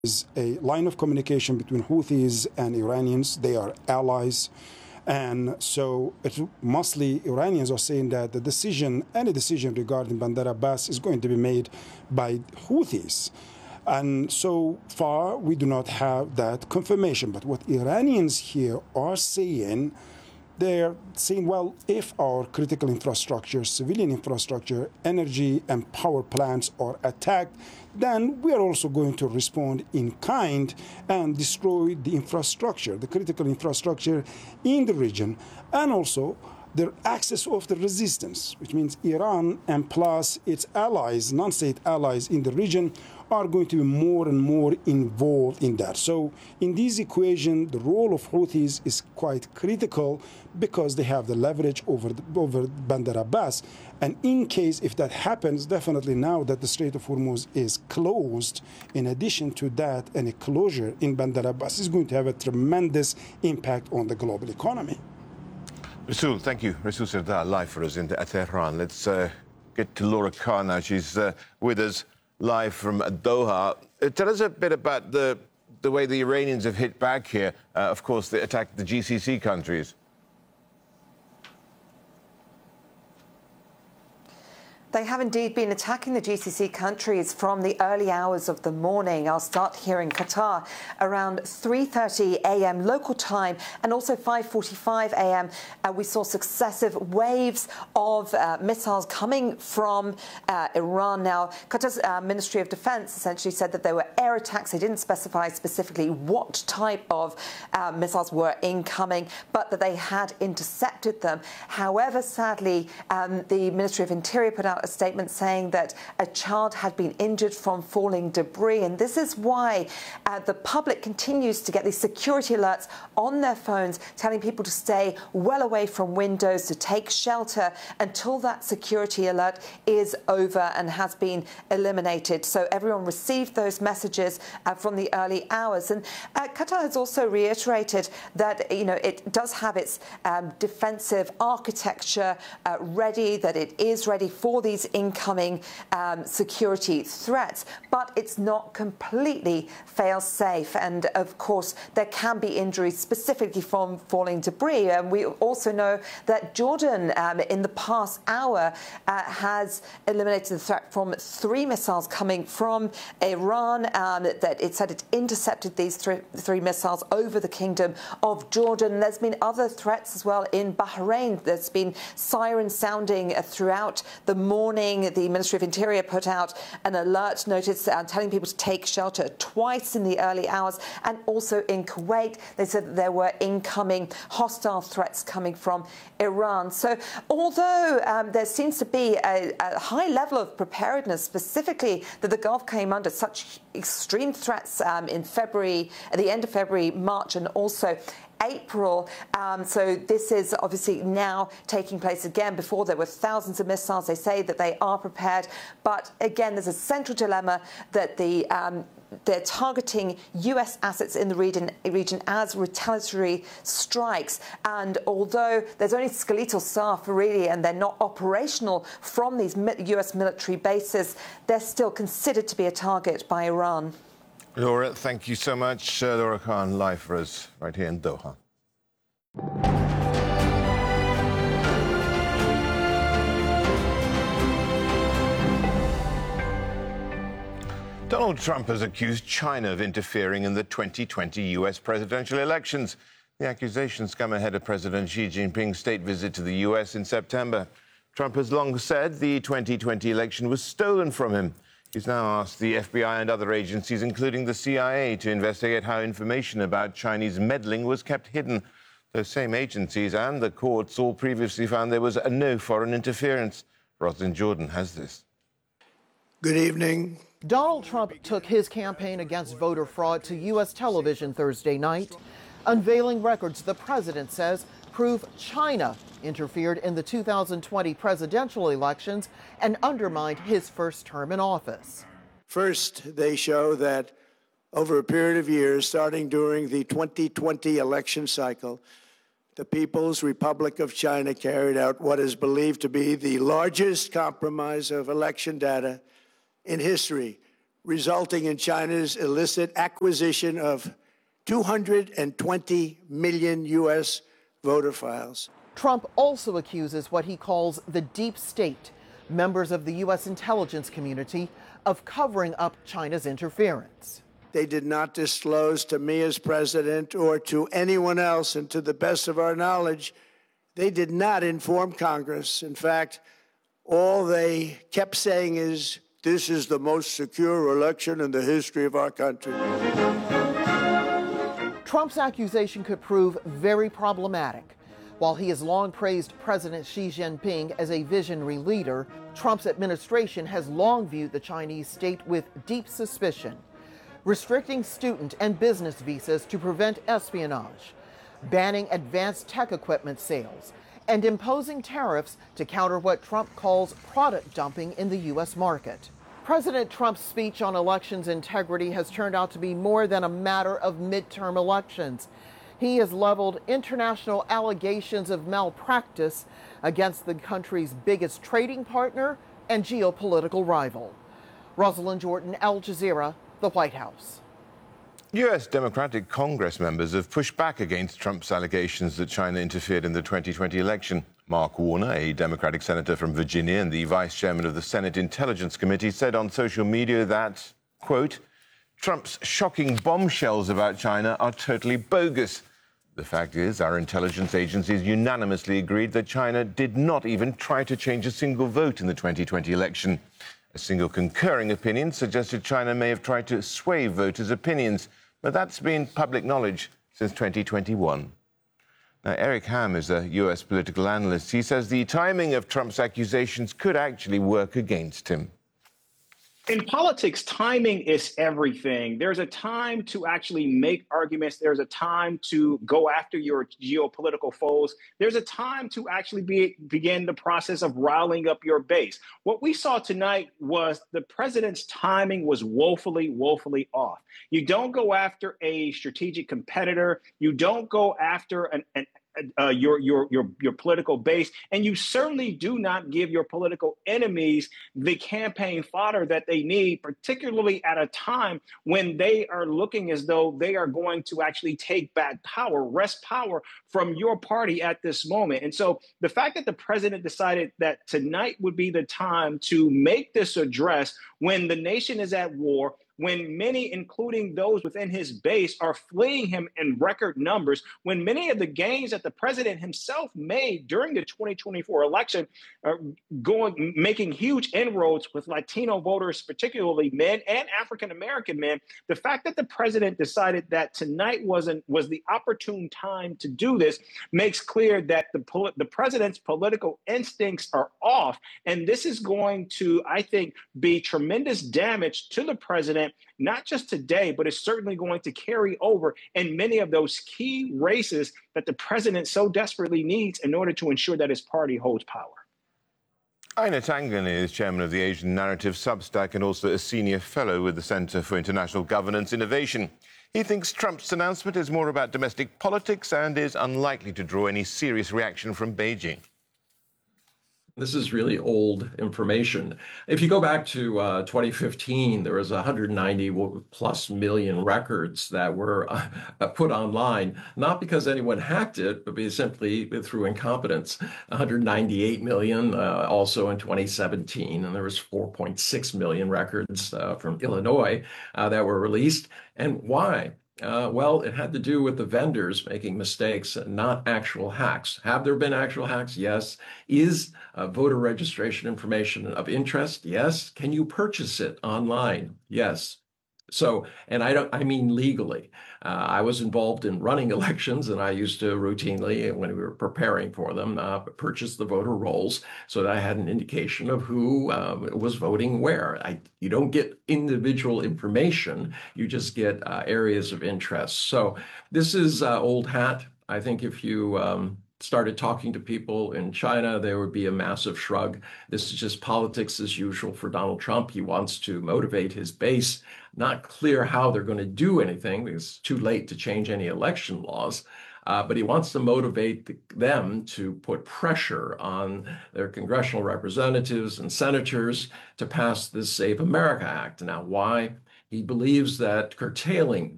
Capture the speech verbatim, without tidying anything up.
is a line of communication between Houthis and Iranians. They are allies. And so it, mostly Iranians are saying that the decision, any decision regarding Bandar Abbas is going to be made by Houthis. And so far, we do not have that confirmation. But what Iranians here are saying, they're saying, well, if our critical infrastructure, civilian infrastructure, energy and power plants are attacked, then we are also going to respond in kind and destroy the infrastructure, the critical infrastructure in the region, and also the access of the resistance, which means Iran and plus its allies, non-state allies in the region, are going to be more and more involved in that. So in this equation, the role of Houthis is quite critical because they have the leverage over, the, over Bandar Abbas. And in case if that happens, definitely now that the Strait of Hormuz is closed, in addition to that, any closure in Bandar Abbas is going to have a tremendous impact on the global economy. Rasul, thank you. Rasul Sardar, live for us in Tehran. Let's uh, get to Laura Khan now. She's uh, with us live from Doha. Uh, tell us a bit about the, the way the Iranians have hit back here. Uh, of course, they attacked the G C C countries. They have indeed been attacking the G C C countries from the early hours of the morning. I'll start here in Qatar around three thirty a m local time and also five forty-five a m Uh, we saw successive waves of uh, missiles coming from uh, Iran. Now, Qatar's uh, Ministry of Defense essentially said that there were air attacks. They didn't specify specifically what type of uh, missiles were incoming, but that they had intercepted them. However, sadly, um, the Ministry of Interior put out a statement saying that a child had been injured from falling debris. And this is why uh, the public continues to get these security alerts on their phones telling people to stay well away from windows, to take shelter until that security alert is over and has been eliminated. So everyone received those messages uh, from the early hours. And uh, Qatar has also reiterated that, you know, it does have its um, defensive architecture uh, ready, that it is ready for the these incoming um, security threats, but it's not completely fail-safe. And of course, there can be injuries specifically from falling debris. And we also know that Jordan, um, in the past hour, uh, has eliminated the threat from three missiles coming from Iran. Um, that it said it intercepted these three, three missiles over the Kingdom of Jordan. There's been other threats as well in Bahrain. There's been sirens sounding uh, throughout the morning. Morning, the Ministry of Interior put out an alert notice uh, telling people to take shelter twice in the early hours. And also in Kuwait, they said that there were incoming hostile threats coming from Iran. So although um, there seems to be a, a high level of preparedness, specifically that the Gulf came under such extreme threats um, in February, at the end of February, March, and also April. Um, so this is obviously now taking place again. Before there were thousands of missiles. They say that they are prepared. But again, there's a central dilemma that the um, they're targeting U S assets in the region, region as retaliatory strikes. And although there's only skeletal staff really, and they're not operational from these U S military bases, they're still considered to be a target by Iran. Laura, thank you so much. Uh, Laura Khan, live for us right here in Doha. Donald Trump has accused China of interfering in the twenty twenty U S presidential elections. The accusations come ahead of President Xi Jinping's state visit to the U S in September. Trump has long said the twenty twenty election was stolen from him. He's now asked the F B I and other agencies, including the C I A, to investigate how information about Chinese meddling was kept hidden. Those same agencies and the courts all previously found there was a no foreign interference. Roslyn Jordan has this. Good evening. Donald Trump took his campaign against voter fraud to U S television Thursday night, unveiling records the president says prove China interfered in the two thousand twenty presidential elections and undermined his first term in office. First, they show that over a period of years, starting during the twenty twenty election cycle, the People's Republic of China carried out what is believed to be the largest compromise of election data in history, resulting in China's illicit acquisition of two hundred twenty million U S voter files. Trump also accuses what he calls the deep state, members of the U S intelligence community, of covering up China's interference. They did not disclose to me as president or to anyone else, and to the best of our knowledge, they did not inform Congress. In fact, all they kept saying is, this is the most secure election in the history of our country. Trump's accusation could prove very problematic. While he has long praised President Xi Jinping as a visionary leader, Trump's administration has long viewed the Chinese state with deep suspicion, restricting student and business visas to prevent espionage, banning advanced tech equipment sales, and imposing tariffs to counter what Trump calls product dumping in the U S market. President Trump's speech on elections integrity has turned out to be more than a matter of midterm elections. He has leveled international allegations of malpractice against the country's biggest trading partner and geopolitical rival. Rosalind Jordan, Al Jazeera, the White House. U S Democratic Congress members have pushed back against Trump's allegations that China interfered in the twenty twenty election. Mark Warner, a Democratic senator from Virginia and the vice chairman of the Senate Intelligence Committee, said on social media that, quote, Trump's shocking bombshells about China are totally bogus. The fact is, our intelligence agencies unanimously agreed that China did not even try to change a single vote in the twenty twenty election. A single concurring opinion suggested China may have tried to sway voters' opinions, but that's been public knowledge since twenty twenty-one. Now, Eric Ham is a U S political analyst. He says the timing of Trump's accusations could actually work against him. In politics, timing is everything. There's a time to actually make arguments. There's a time to go after your geopolitical foes. There's a time to actually be, begin the process of riling up your base. What we saw tonight was the president's timing was woefully, woefully off. You don't go after a strategic competitor. You don't go after an, an Uh, your your your your political base, and you certainly do not give your political enemies the campaign fodder that they need, particularly at a time when they are looking as though they are going to actually take back power, wrest power from your party at this moment. And so the fact that the president decided that tonight would be the time to make this address when the nation is at war, when many, including those within his base, are fleeing him in record numbers, when many of the gains that the president himself made during the twenty twenty-four election are going, making huge inroads with Latino voters, particularly men and African-American men, the fact that the president decided that tonight wasn't was the opportune time to do this makes clear that the, the president's political instincts are off. And this is going to, I think, be tremendous damage to the president, not just today, but it's certainly going to carry over in many of those key races that the president so desperately needs in order to ensure that his party holds power. Aina Tangan is chairman of the Asian Narrative Substack and also a senior fellow with the Center for International Governance Innovation. He thinks Trump's announcement is more about domestic politics and is unlikely to draw any serious reaction from Beijing. This is really old information. If you go back to uh, twenty fifteen, there was one hundred ninety plus million records that were uh, put online, not because anyone hacked it, but because simply through incompetence. one hundred ninety-eight million uh, also in twenty seventeen, and there was four point six million records uh, from Illinois uh, that were released. And why? Uh, well, it had to do with the vendors making mistakes, not actual hacks. Have there been actual hacks? Yes. Is uh, voter registration information of interest? Yes. Can you purchase it online? Yes. So, and I don't, I mean legally. Uh, I was involved in running elections, and I used to routinely, when we were preparing for them, uh, purchase the voter rolls so that I had an indication of who uh, was voting where. I, you don't get individual information, you just get uh, areas of interest. So this is uh, old hat. I think if you um, started talking to people in China, there would be a massive shrug. This is just politics as usual for Donald Trump. He wants to motivate his base. Not clear how they're going to do anything because it's too late to change any election laws. Uh, but he wants to motivate the, them to put pressure on their congressional representatives and senators to pass this Save America Act. Now, why? He believes that curtailing